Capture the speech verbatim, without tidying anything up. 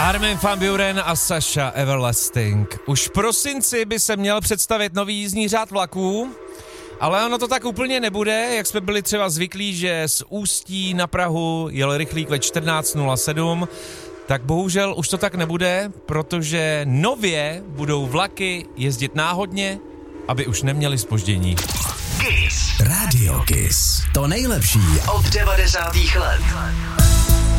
Armin van Buuren a Sasha Everlasting. Už v prosinci by se měl představit nový jízdní řád vlaků, ale ono to tak úplně nebude, jak jsme byli třeba zvyklí, že z Ústí na Prahu jel rychlík ve čtrnáct nula sedm, tak bohužel už to tak nebude, protože nově budou vlaky jezdit náhodně, aby už neměli zpoždění. Kiss. Radio Kiss. To nejlepší od devadesátých let.